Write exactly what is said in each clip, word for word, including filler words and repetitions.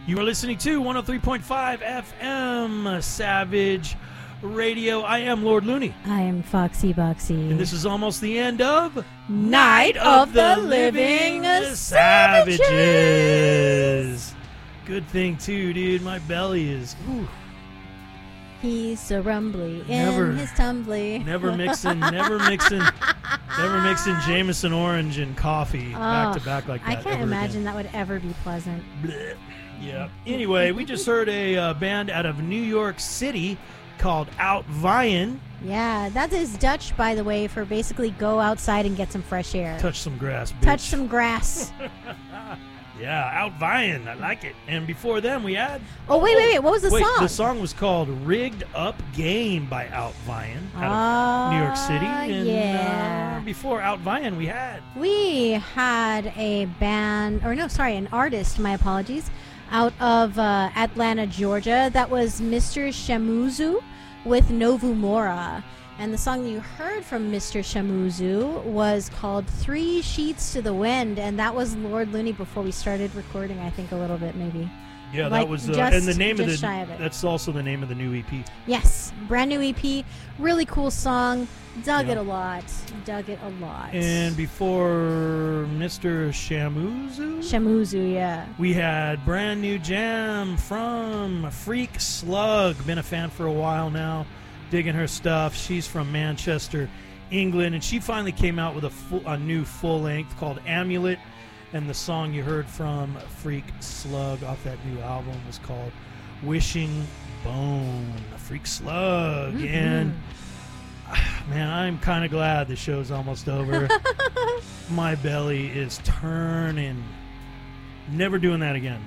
You are listening to one oh three point five F M Savage Radio. I am Lord Looney. I am Foxy Boxy. And this is almost the end of Night of the Living Savages. Savages. Good thing, too, dude. My belly is... Ooh. He's so rumbly Never- in his tumbly. Never mixing, never mixing, never mixing Jameson orange and coffee back to back like that. I can't ever imagine again. that would ever be pleasant. Blech. Yeah. Anyway, we just heard a uh, band out of New York City called Out Vian. Yeah, that is Dutch, by the way, for basically go outside and get some fresh air. Touch some grass, bitch. Touch some grass. Yeah, Out Vian. I like it. And before them, we had... Oh, wait, wait, wait. What was the Wait, song? the song was called Rigged Up Game by Out Vian out Ah, of New York City. And yeah. uh, before Out Vian, we had... We had a band, or no, sorry, an artist, my apologies, out of uh, Atlanta, Georgia. That was Mister Shamuzu with Novu Mora. And the song you heard from Mister Shamuzu was called Three Sheets to the Wind. And that was Lord Looney before we started recording, I think, a little bit, maybe. Yeah, Like, that was... Uh, just- and the name of just the... shy of it. That's also the name of the new E P. Yes, brand new E P. Really cool song. Dug Yeah. it a lot. Dug it a lot. And before Mister Shamuzu... Shamuzu, yeah. We had brand new jam from Freak Slug. Been a fan for a while now. Digging her stuff. She's from Manchester, England. And she finally came out with a, full, a new full length called Amulet. And the song you heard from Freak Slug off that new album was called Wishing Bone. Freak Slug. Mm-hmm. And man, I'm kind of glad the show's almost over. My belly is turning. Never doing that again.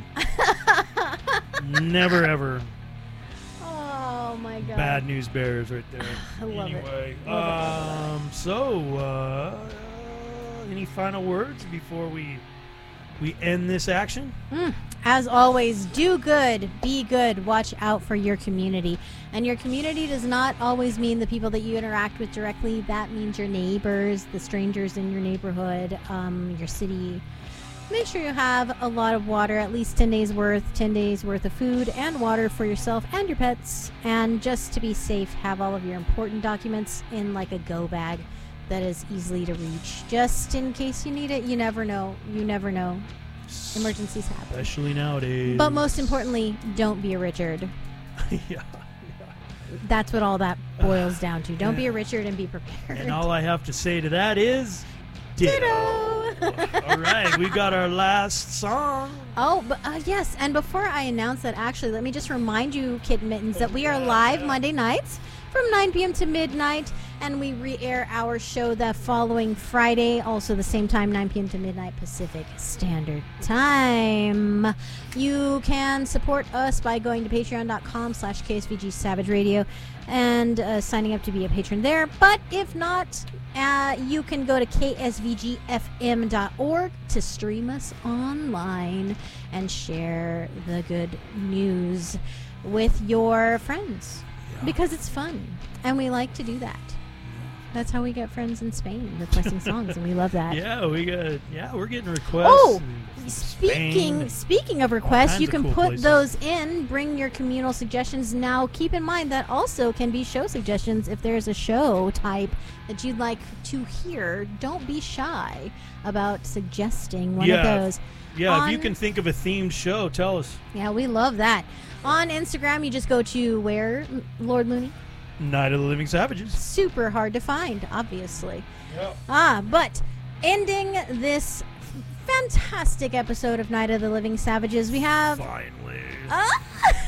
Never ever. Oh, my God. Bad news bears right there. I love it. anyway, Love it, um, so uh, any final words before we we end this action? Mm. As always, do good, be good, watch out for your community. And your community does not always mean the people that you interact with directly. That means your neighbors, the strangers in your neighborhood, um, your city. Make sure you have a lot of water, at least ten days worth, ten days worth of food and water for yourself and your pets. And just to be safe, have all of your important documents in like a go bag that is easily to reach. Just in case you need it, you never know. You never know. Emergencies happen. Especially nowadays. But most importantly, don't be a Richard. yeah, yeah. That's what all that boils down to. Don't be a Richard and be prepared. And all I have to say to that is ditto. All right, we got our last song. Oh, but, uh, yes, and before I announce that, actually, let me just remind you, Kid Mittens, that we are live Monday nights from nine p.m. to midnight, and we re-air our show the following Friday, also the same time, nine p.m. to midnight Pacific Standard Time. You can support us by going to patreon.com slash KSVG Savage Radio and uh, signing up to be a patron there. But if not, uh, you can go to K S V G F M dot org to stream us online and share the good news with your friends. Yeah. Because it's fun, and we like to do that. That's how we get friends in Spain requesting songs, and we love that. Yeah, we got. Yeah, we're getting requests. Oh, in speaking Spain. speaking of requests, kinds you of can cool put places. those in. Bring your communal suggestions. Now, keep in mind that also can be show suggestions. If there's a show type that you'd like to hear, don't be shy about suggesting one Yeah. of those. Yeah, if you on- can think of a themed show, tell us. Yeah, we love that. On Instagram, you just go to where, Lord Looney? Night of the Living Savages. Super hard to find, obviously. Yep. Ah, but ending this fantastic episode of Night of the Living Savages, we have Finally. Ah!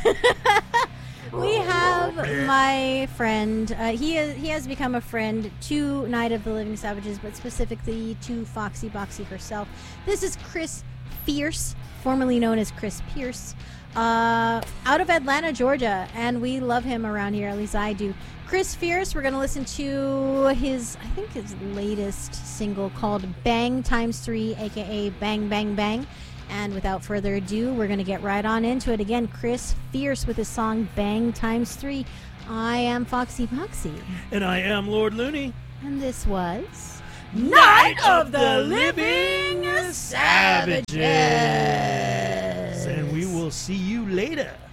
we have my friend. Uh, he is, he has become a friend to Night of the Living Savages, but specifically to Foxy Boxy herself. This is Chris Fierce, formerly known as Chris Pierce, uh, out of Atlanta, Georgia, and we love him around here. At least I do. Chris Fierce. We're gonna listen to his, I think his latest single called "Bang Times Three," aka "Bang Bang Bang." And without further ado, we're gonna get right on into it. Again, Chris Fierce with his song "Bang Times Three." I am Foxy Boxy, And I am Lord Looney. and this was Night of the Living Savages. And we will see you later.